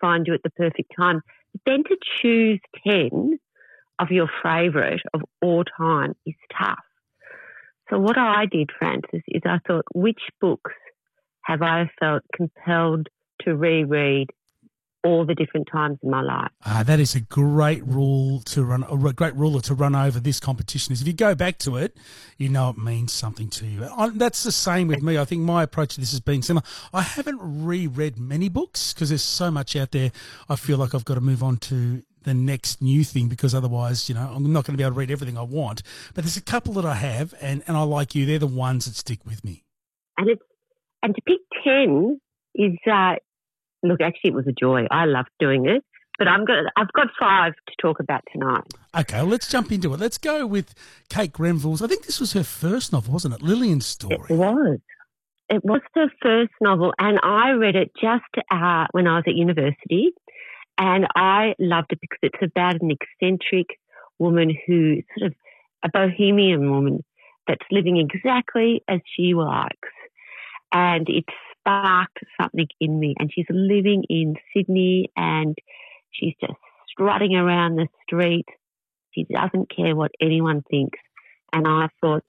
find you at the perfect time. But then to choose 10 of your favourite of all time is tough. So what I did, Francis, is I thought, which books have I felt compelled to reread all the different times in my life? That is a great rule to run, a great ruler to run over this competition. Is if you go back to it, you know it means something to you. That's the same with me. I think my approach to this has been similar. I haven't reread many books because there's so much out there. I feel like I've got to move on to the next new thing because otherwise, you know, I'm not going to be able to read everything I want. But there's a couple that I have, and I like you. They're the ones that stick with me. And to pick 10 is look, actually, it was a joy. I loved doing it. But I've got 5 to talk about tonight. Okay, well, let's jump into it. Let's go with Kate Grenville's. I think this was her first novel, wasn't it? Lillian's Story. It was. It was her first novel, and I read it just when I was at university, and I loved it because it's about an eccentric woman who's sort of a bohemian woman that's living exactly as she likes, and it sparked something in me. And she's living in Sydney, and she's just strutting around the street. She doesn't care what anyone thinks. And I thought,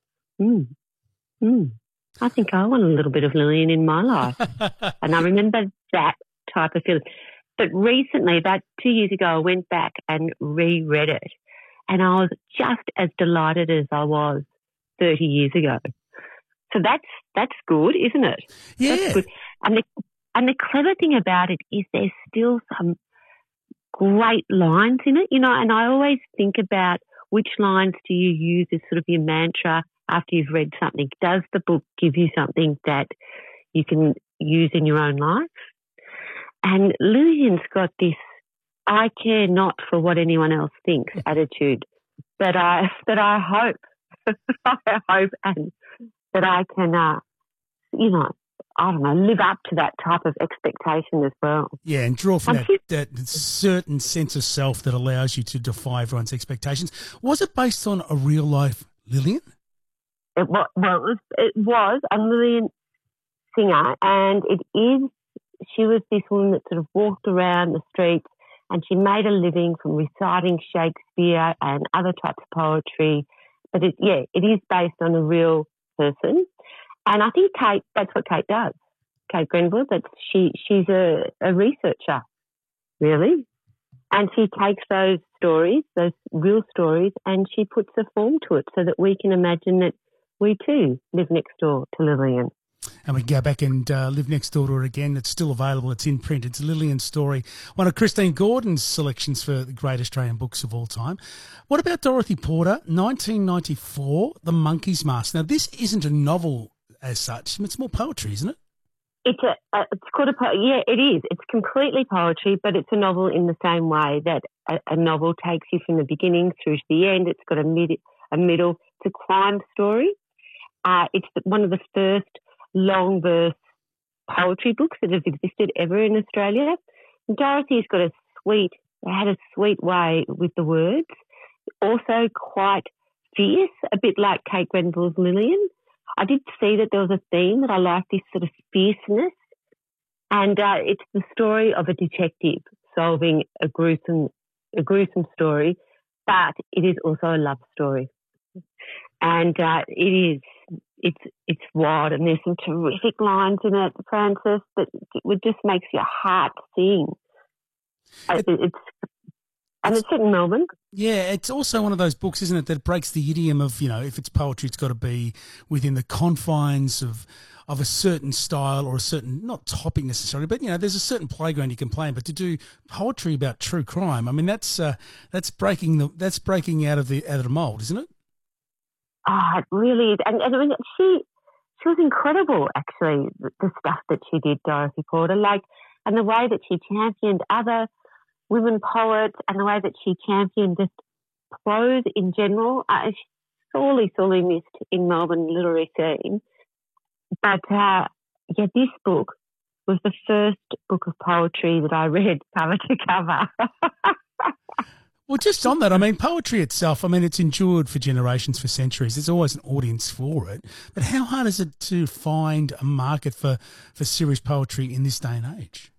I think I want a little bit of Lillian in my life. And I remember that type of feeling. But recently, about 2 years ago, I went back and reread it. And I was just as delighted as I was 30 years ago. So that's good, isn't it? Yeah. That's good. And the clever thing about it is there's still some great lines in it, you know, and I always think about which lines do you use as sort of your mantra after you've read something. Does the book give you something that you can use in your own life? And Lillian's got this I care not for what anyone else thinks attitude that I hope and that I can, I don't know, live up to that type of expectation as well. Yeah, and draw from that certain sense of self that allows you to defy everyone's expectations. Was it based on a real life Lillian? It was a Lillian Singer, and she was this woman that sort of walked around the streets, and she made a living from reciting Shakespeare and other types of poetry. But it is based on a real person. And I think that's what Kate does. Kate Grenville, she's a researcher, really. And she takes those stories, those real stories, and she puts a form to it so that we can imagine that we too live next door to Lillian. And we can go back and live next door to her again. It's still available. It's in print. It's Lillian's Story, one of Christine Gordon's selections for the great Australian books of all time. What about Dorothy Porter, 1994, The Monkey's Mask? Now, this isn't a novel as such. It's more poetry, isn't it? It's called it is. It's completely poetry, but it's a novel in the same way that a novel takes you from the beginning through to the end. It's got a middle. It's a crime story. It's one of the first long verse poetry books that have existed ever in Australia. And Dorothy's got had a sweet way with the words, also quite fierce, a bit like Kate Grenville's Lillian. I did see that there was a theme that I liked, this sort of fierceness, and it's the story of a detective solving a gruesome story, but it is also a love story, and it's wild, and there's some terrific lines in it, Francis, that it just makes your heart sing. And it's set in Melbourne. Yeah, it's also one of those books, isn't it, that breaks the idiom of, if it's poetry, it's got to be within the confines of a certain style or a certain, not topic necessarily, but, there's a certain playground you can play in. But to do poetry about true crime, I mean, that's breaking out of the mould, isn't it? Oh, it really is. And I mean, she was incredible, actually, the stuff that she did, Dorothy Porter, and the way that she championed other women poets and the way that she championed just prose in general. She's sorely missed in Melbourne literary scene. But, this book was the first book of poetry that I read cover to cover. Well, just on that, I mean, poetry itself, it's endured for generations, for centuries. There's always an audience for it. But how hard is it to find a market for serious poetry in this day and age?